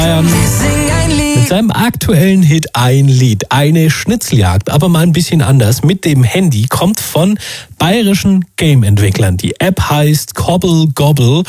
Mit seinem aktuellen Hit Ein Lied, eine Schnitzeljagd, aber mal ein bisschen anders. Mit dem Handy kommt von bayerischen Game-Entwicklern. Die App heißt Cobble Gobble